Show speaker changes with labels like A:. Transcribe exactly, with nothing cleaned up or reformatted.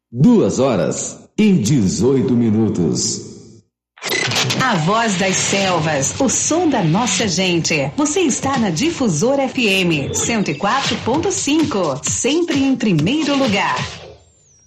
A: Duas horas e dezoito minutos.
B: A voz das selvas, o som da nossa gente. Você está na Difusora F M cento e quatro ponto cinco, sempre em primeiro lugar.